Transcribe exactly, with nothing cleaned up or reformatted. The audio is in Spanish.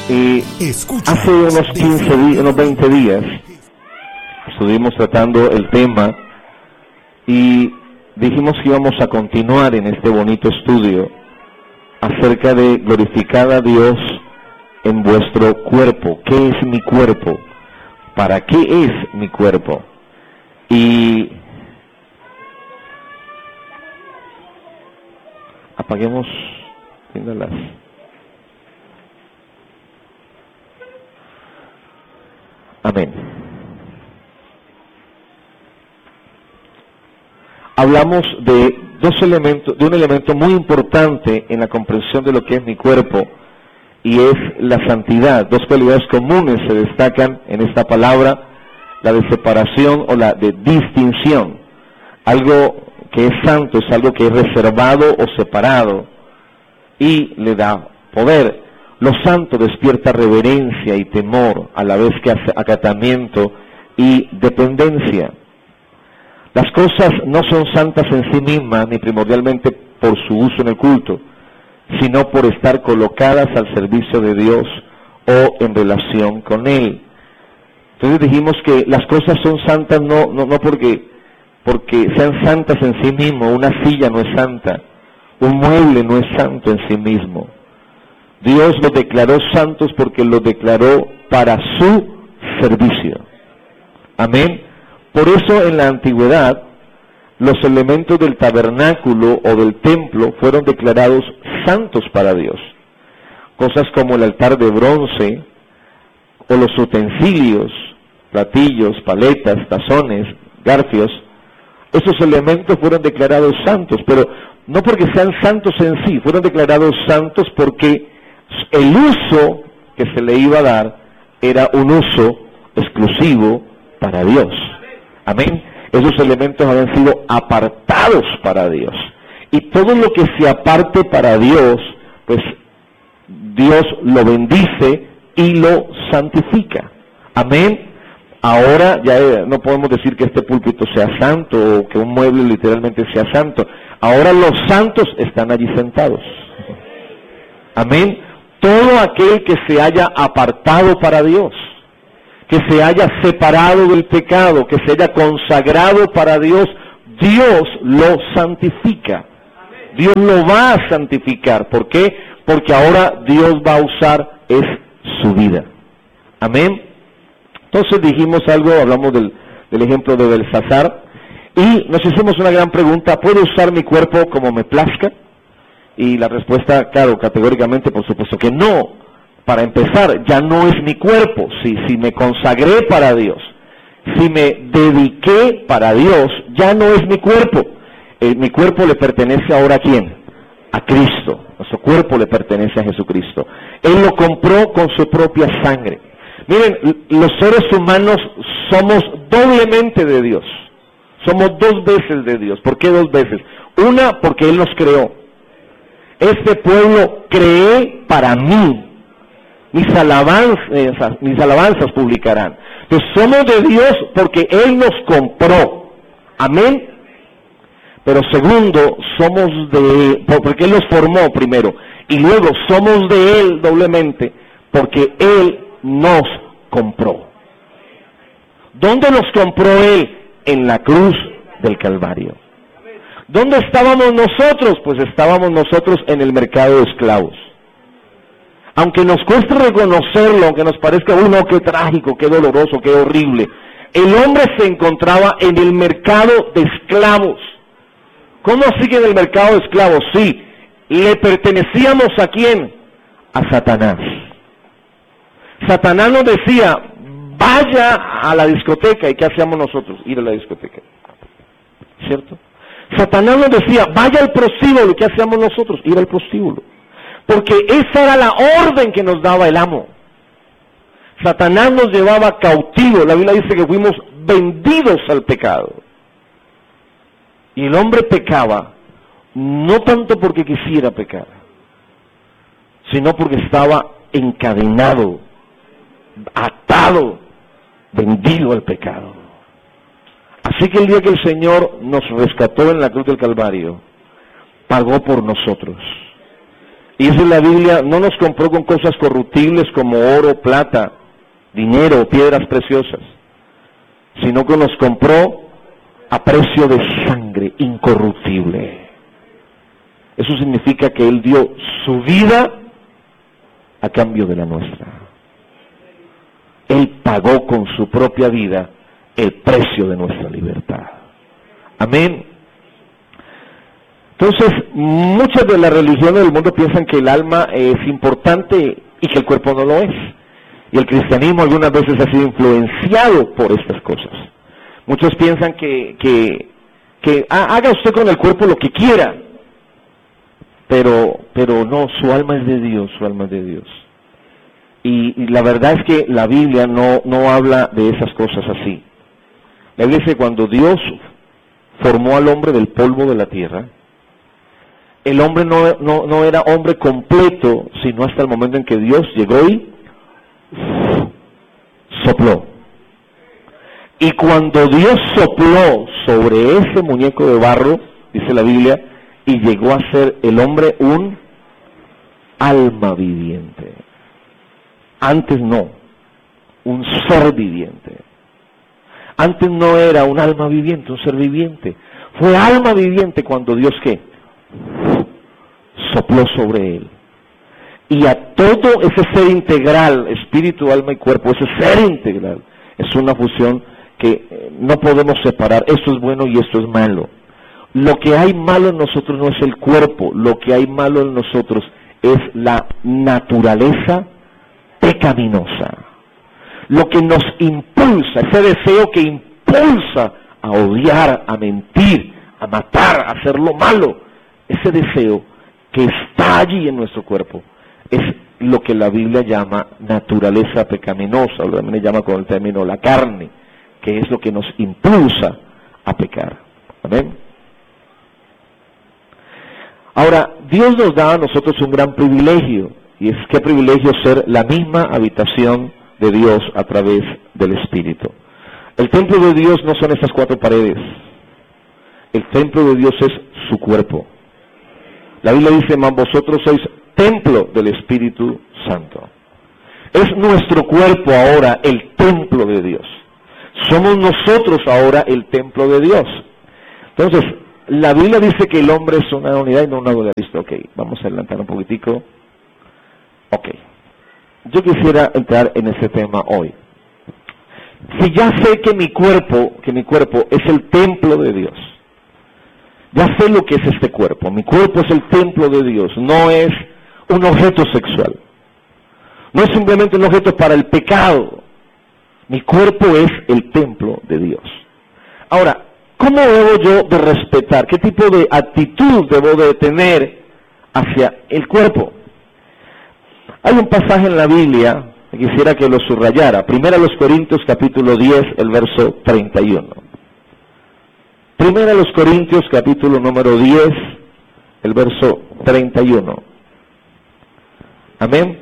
Y hace unos quince días, unos veinte días, estuvimos tratando el tema y dijimos que íbamos a continuar en este bonito estudio acerca de glorificar a Dios en vuestro cuerpo. ¿Qué es mi cuerpo? ¿Para qué es mi cuerpo? Y apaguemos, las amén. Hablamos de dos elementos, de un elemento muy importante en la comprensión de lo que es mi cuerpo, y es la santidad. Dos cualidades comunes se destacan en esta palabra: la de separación o la de distinción. Algo que es santo es algo que es reservado o separado y le da poder. Lo santo despierta reverencia y temor, a la vez que hace acatamiento y dependencia. Las cosas no son santas en sí mismas, ni primordialmente por su uso en el culto, sino por estar colocadas al servicio de Dios o en relación con Él. Entonces dijimos que las cosas son santas no, no, no porque, porque sean santas en sí mismo. Una silla no es santa, un mueble no es santo en sí mismo. Dios los declaró santos porque los declaró para su servicio. Amén. Por eso en la antigüedad los elementos del tabernáculo o del templo fueron declarados santos para Dios. Cosas como el altar de bronce o los utensilios, platillos, paletas, tazones, garfios, esos elementos fueron declarados santos, pero no porque sean santos en sí, fueron declarados santos porque el uso que se le iba a dar era un uso exclusivo para Dios. Amén. Esos elementos habían sido apartados para Dios. Y todo lo que se aparte para Dios, pues Dios lo bendice y lo santifica. Amén. Ahora ya no podemos decir que este púlpito sea santo o que un mueble literalmente sea santo. Ahora los santos están allí sentados. Amén. Todo aquel que se haya apartado para Dios, que se haya separado del pecado, que se haya consagrado para Dios, Dios lo santifica. Dios lo va a santificar. ¿Por qué? Porque ahora Dios va a usar es su vida. Amén. Entonces dijimos algo, hablamos del, del ejemplo de Belsasar, y nos hicimos una gran pregunta: ¿puedo usar mi cuerpo como me plazca? Y la respuesta, claro, categóricamente, por supuesto que no. Para empezar, ya no es mi cuerpo. Si, si me consagré para Dios, si me dediqué para Dios, ya no es mi cuerpo. Eh, mi cuerpo le pertenece ahora a ¿quién? A Cristo. Nuestro cuerpo le pertenece a Jesucristo. Él lo compró con su propia sangre. Miren, los seres humanos somos doblemente de Dios. Somos dos veces de Dios. ¿Por qué dos veces? Una, porque Él nos creó. Este pueblo creé para mí. Mis alabanzas, mis alabanzas publicarán. Entonces somos de Dios porque Él nos compró. Amén. Pero segundo, somos de, porque Él nos formó primero. Y luego somos de Él doblemente porque Él nos compró. ¿Dónde nos compró Él? En la cruz del Calvario. ¿Dónde estábamos nosotros? Pues estábamos nosotros en el mercado de esclavos. Aunque nos cueste reconocerlo, aunque nos parezca, uno, qué trágico, qué doloroso, qué horrible, el hombre se encontraba en el mercado de esclavos. ¿Cómo así que en el mercado de esclavos? Sí, le pertenecíamos ¿a quién? A Satanás. Satanás nos decía: vaya a la discoteca. ¿Y qué hacíamos nosotros? Ir a la discoteca. ¿Cierto? Satanás nos decía: vaya al prostíbulo. ¿Y qué hacíamos nosotros? Ir al prostíbulo. Porque esa era la orden que nos daba el amo. Satanás nos llevaba cautivos. La Biblia dice que fuimos vendidos al pecado. Y el hombre pecaba, no tanto porque quisiera pecar, sino porque estaba encadenado, atado, vendido al pecado. Así que el día que el Señor nos rescató en la cruz del Calvario, pagó por nosotros. Y dice la Biblia, no nos compró con cosas corruptibles como oro, plata, dinero, piedras preciosas, sino que nos compró a precio de sangre incorruptible. Eso significa que Él dio su vida a cambio de la nuestra. Él pagó con su propia vida el precio de nuestra libertad. Amén. Entonces, muchas de las religiones del mundo piensan que el alma es importante y que el cuerpo no lo es. Y el cristianismo algunas veces ha sido influenciado por estas cosas. Muchos piensan que, que, que ah, haga usted con el cuerpo lo que quiera, pero, pero no, su alma es de Dios, su alma es de Dios. Y, y la verdad es que la Biblia no, no habla de esas cosas así. La Biblia dice que cuando Dios formó al hombre del polvo de la tierra, el hombre no, no, no era hombre completo, sino hasta el momento en que Dios llegó y sopló. Y cuando Dios sopló sobre ese muñeco de barro, dice la Biblia, y llegó a ser el hombre un alma viviente. Antes no, un ser viviente. Antes no era un alma viviente, un ser viviente. Fue alma viviente cuando Dios, ¿qué? Sopló sobre él. Y a todo ese ser integral, espíritu, alma y cuerpo, ese ser integral, es una fusión que no podemos separar. Esto es bueno y esto es malo. Lo que hay malo en nosotros no es el cuerpo, lo que hay malo en nosotros es la naturaleza pecaminosa. Lo que nos impulsa, ese deseo que impulsa a odiar, a mentir, a matar, a hacer lo malo, ese deseo que está allí en nuestro cuerpo, es lo que la Biblia llama naturaleza pecaminosa, o también le llama con el término la carne, que es lo que nos impulsa a pecar. Amén. Ahora, Dios nos da a nosotros un gran privilegio, y es qué privilegio ser la misma habitación de Dios a través del Espíritu. El templo de Dios no son estas cuatro paredes. El templo de Dios es su cuerpo. La Biblia dice, mas vosotros sois templo del Espíritu Santo. Es nuestro cuerpo ahora el templo de Dios. Somos nosotros ahora el templo de Dios. Entonces, la Biblia dice que el hombre es una unidad y no una dualidad. Ok, vamos a adelantar un poquitico. Ok. Yo quisiera entrar en ese tema hoy. Si ya sé que mi cuerpo, que mi cuerpo es el templo de Dios, ya sé lo que es este cuerpo. Mi cuerpo es el templo de Dios, no es un objeto sexual. No es simplemente un objeto para el pecado. Mi cuerpo es el templo de Dios. Ahora, ¿cómo debo yo de respetar? ¿Qué tipo de actitud debo de tener hacia el cuerpo? Hay un pasaje en la Biblia que quisiera que lo subrayara. Primera a los Corintios capítulo diez, el verso treinta y uno. Primera a los Corintios capítulo número diez, el verso treinta y uno. Amén.